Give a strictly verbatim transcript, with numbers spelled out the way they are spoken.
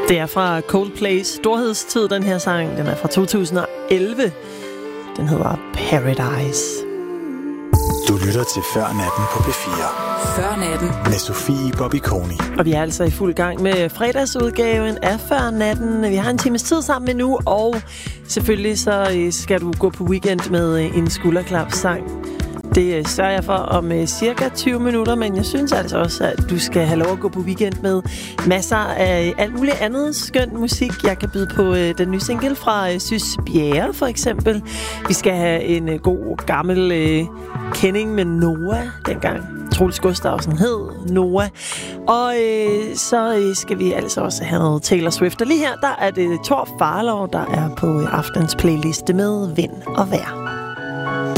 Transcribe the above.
Det er fra Coldplay's storhedstid, den her sang. Den er fra to tusind og elleve. Den hedder Paradise. Du lytter til Før Natten på P fire. Før Natten. Med Sofie Bobby Koni. Og vi er altså i fuld gang med fredagsudgaven af Før Natten. Vi har en times tid sammen med nu, og selvfølgelig så skal du gå på weekend med en skulderklapsang. Det sørger jeg for om cirka tyve minutter, men jeg synes altså også, at du skal have lov at gå på weekend med masser af alt muligt andet skøn musik. Jeg kan byde på den nye single fra Sys Bjerre, for eksempel. Vi skal have en god gammel øh, kending med Noah, dengang Troels Gustavsen hed Noah. Og øh, så øh, skal vi altså også have noget Taylor Swift. Og lige her, der er det Thor Farlov, der er på aftens playliste med Vind og Vejr.